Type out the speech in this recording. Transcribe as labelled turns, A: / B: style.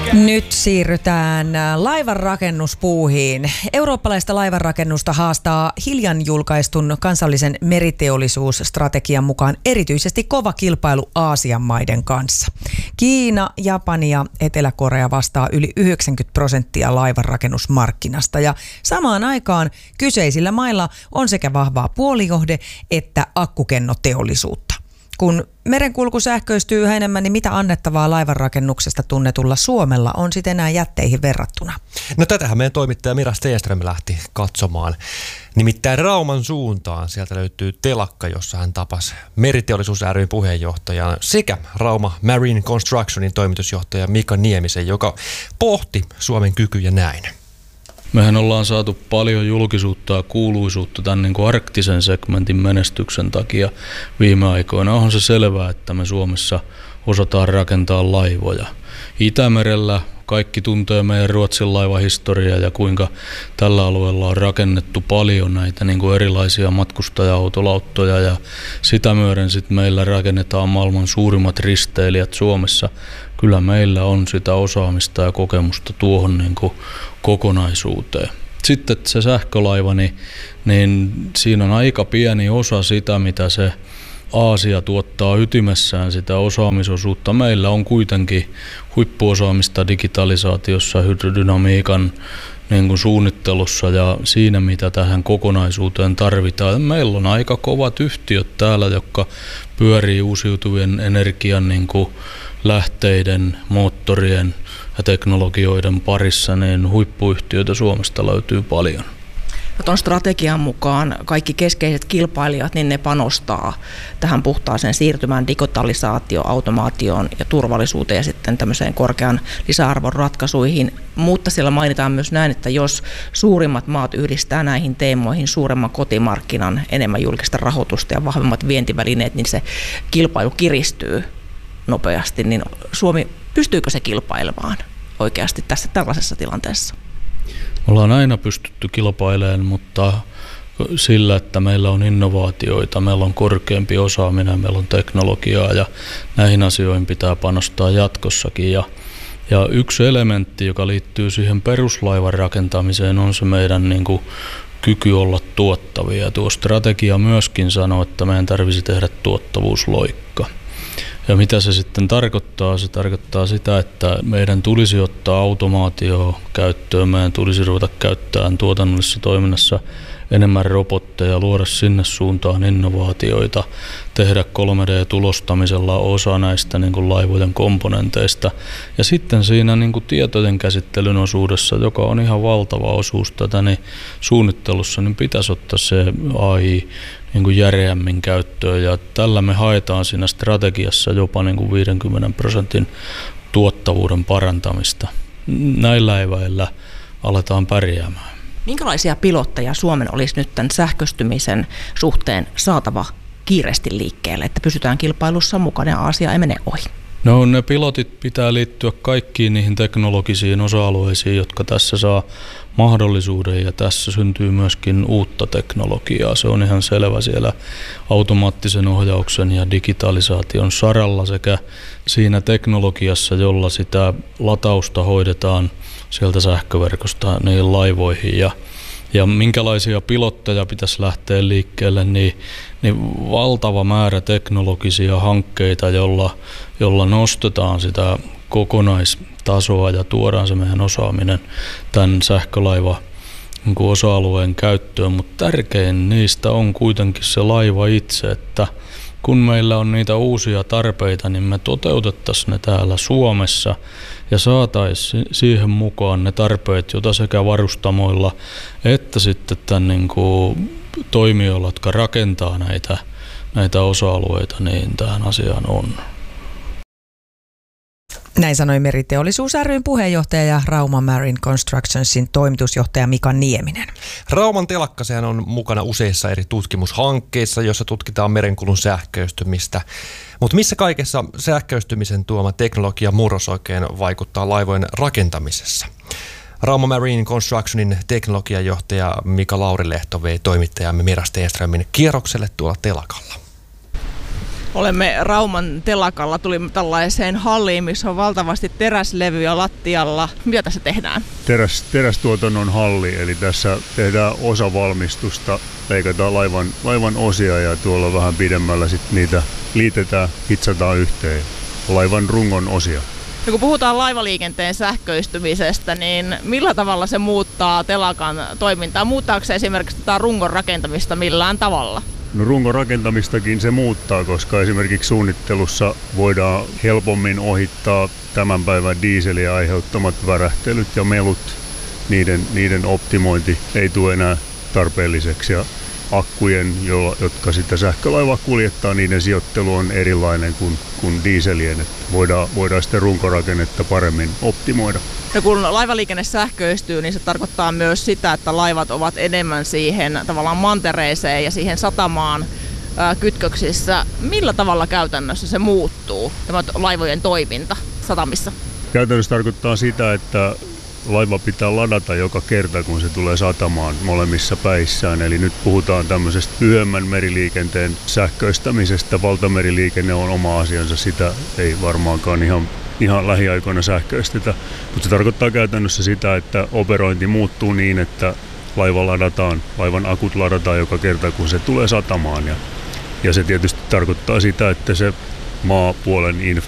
A: Nyt siirrytään laivanrakennuspuuhiin. Eurooppalaista laivanrakennusta haastaa hiljan julkaistun kansallisen meriteollisuusstrategian mukaan erityisesti kova kilpailu Aasian maiden kanssa. Kiina, Japani ja Etelä-Korea vastaa yli 90% laivanrakennusmarkkinasta ja samaan aikaan kyseisillä mailla on sekä vahvaa puolijohde- että akkukennoteollisuutta. Kun merenkulku sähköistyy yhä enemmän, niin mitä annettavaa laivanrakennuksesta tunnetulla Suomella on sitten enää jätteihin verrattuna?
B: No tätähän meidän toimittaja Mira Stenström lähti katsomaan. Nimittäin Rauman suuntaan sieltä löytyy telakka, jossa hän tapasi Meriteollisuus ry:n puheenjohtajan sekä Rauma Marine Constructionin toimitusjohtaja Mika Niemisen, joka pohti Suomen kykyjä näin.
C: Mehän ollaan saatu paljon julkisuutta ja kuuluisuutta tämän niin kuin arktisen segmentin menestyksen takia viime aikoina. Onhan se selvää, että me Suomessa osataan rakentaa laivoja. Itämerellä kaikki tuntee meidän Ruotsin laivahistoriaa ja kuinka tällä alueella on rakennettu paljon näitä niin kuin erilaisia matkustaja-autolauttoja ja sitä myöden sitten meillä rakennetaan maailman suurimmat risteilijät Suomessa. Kyllä meillä on sitä osaamista ja kokemusta tuohon niin kuin kokonaisuuteen. Sitten se sähkölaiva, niin siinä on aika pieni osa sitä, mitä se Aasia tuottaa ytimessään sitä osaamisosuutta. Meillä on kuitenkin huippuosaamista digitalisaatiossa, hydrodynamiikan niin kuin suunnittelussa ja siinä, mitä tähän kokonaisuuteen tarvitaan. Meillä on aika kovat yhtiöt täällä, jotka pyörii uusiutuvien energian niin kuin lähteiden, moottorien ja teknologioiden parissa, niin huippuyhtiöitä Suomesta löytyy paljon.
D: Tuon strategian mukaan kaikki keskeiset kilpailijat, niin ne panostaa tähän puhtaaseen siirtymään, digitalisaatioon, automaatioon ja turvallisuuteen ja sitten tämmöiseen korkean lisäarvon ratkaisuihin. Mutta siellä mainitaan myös näin, että jos suurimmat maat yhdistää näihin teemoihin suuremman kotimarkkinan, enemmän julkista rahoitusta ja vahvemmat vientivälineet, niin se kilpailu kiristyy nopeasti. Niin Suomi, pystyykö se kilpailemaan oikeasti tässä tällaisessa tilanteessa?
C: Ollaan aina pystytty kilpailemaan, mutta sillä, että meillä on innovaatioita, meillä on korkeampi osaaminen, meillä on teknologiaa ja näihin asioihin pitää panostaa jatkossakin. Ja yksi elementti, joka liittyy siihen peruslaivan rakentamiseen, on se meidän niin kuin kyky olla tuottavia. Tuo strategia myöskin sanoo, että meidän tarvitsisi tehdä tuottavuusloikka. Ja mitä se sitten tarkoittaa? Se tarkoittaa sitä, että meidän tulisi ottaa automaatio käyttöön, meidän tulisi ruveta käyttämään tuotannollisessa toiminnassa enemmän robotteja, luoda sinne suuntaan innovaatioita, tehdä 3D-tulostamisella osa näistä niin kuin laivojen komponenteista. Ja sitten siinä niin kuin tietojen käsittelyn osuudessa, joka on ihan valtava osuus tätä, niin suunnittelussa niin pitäisi ottaa se AI niin kuin järeämmin käyttöön. Ja tällä me haetaan siinä strategiassa jopa niin kuin 50% tuottavuuden parantamista. Näillä eväillä aletaan pärjäämään.
D: Minkälaisia pilotteja Suomen olisi nyt tämän sähköistymisen suhteen saatava kiireesti liikkeelle, että pysytään kilpailussa mukana ja asia ei mene ohi?
C: No ne pilotit pitää liittyä kaikkiin niihin teknologisiin osa-alueisiin, jotka tässä saa mahdollisuuden ja tässä syntyy myöskin uutta teknologiaa. Se on ihan selvä siellä automaattisen ohjauksen ja digitalisaation saralla sekä siinä teknologiassa, jolla sitä latausta hoidetaan sieltä sähköverkosta niihin laivoihin ja minkälaisia pilotteja pitäisi lähteä liikkeelle, niin valtava määrä teknologisia hankkeita, jolla nostetaan sitä kokonaistasoa ja tuodaan se meidän osaaminen tämän sähkölaiva osa-alueen käyttöön, mutta tärkein niistä on kuitenkin se laiva itse, että kun meillä on niitä uusia tarpeita, niin me toteutettaisiin ne täällä Suomessa ja saataisiin siihen mukaan ne tarpeet, joita sekä varustamoilla että sitten tämän niin kuin toimijoilla, jotka rakentaa näitä osa-alueita, niin tähän asiaan on.
A: Näin sanoi Meriteollisuus ry:n puheenjohtaja ja Rauma Marine Constructionsin toimitusjohtaja Mika Nieminen.
B: Rauman telakka on mukana useissa eri tutkimushankkeissa, joissa tutkitaan merenkulun sähköistymistä. Mutta missä kaikessa sähköistymisen tuoma teknologia murros oikein vaikuttaa laivojen rakentamisessa? Rauma Marine Constructionin teknologiajohtaja Mika Laurilehto vei toimittajamme Mira Stenströmin kierrokselle tuolla telakalla.
D: Olemme Rauman telakalla, tulimme tällaiseen halliin, missä on valtavasti teräslevyjä lattialla. Mitä tässä tehdään?
E: Terästuotannon halli, eli tässä tehdään osavalmistusta, leikataan laivan osia ja tuolla vähän pidemmällä sitten niitä liitetään, hitsataan yhteen, laivan rungon osia.
D: Ja kun puhutaan laivaliikenteen sähköistymisestä, niin millä tavalla se muuttaa telakan toimintaa? Muuttaako se esimerkiksi tätä rungon rakentamista millään tavalla?
E: No rungon rakentamistakin se muuttaa, koska esimerkiksi suunnittelussa voidaan helpommin ohittaa tämän päivän dieseliä aiheuttamat värähtelyt ja melut. Niiden optimointi ei tule enää tarpeelliseksi ja akkujen, jotka sitä sähkölaivaa kuljettaa, niiden sijoittelu on erilainen kuin dieselien. Että voidaan sitten runkorakennetta paremmin optimoida.
D: Ja kun laivaliikenne sähköistyy, niin se tarkoittaa myös sitä, että laivat ovat enemmän siihen tavallaan mantereeseen ja siihen satamaan kytköksissä. Millä tavalla käytännössä se muuttuu, tämä laivojen toiminta satamissa?
E: Käytännössä tarkoittaa sitä, että laiva pitää ladata joka kerta, kun se tulee satamaan molemmissa päissään. Eli nyt puhutaan tämmöisestä lyhyemmän meriliikenteen sähköistämisestä. Valtameriliikenne on oma asiansa, sitä ei varmaankaan ihan lähiaikoina sähköistetä. Mutta se tarkoittaa käytännössä sitä, että operointi muuttuu niin, että laivan akut ladataan joka kerta, kun se tulee satamaan. Ja se tietysti tarkoittaa sitä, että se maapuolen infra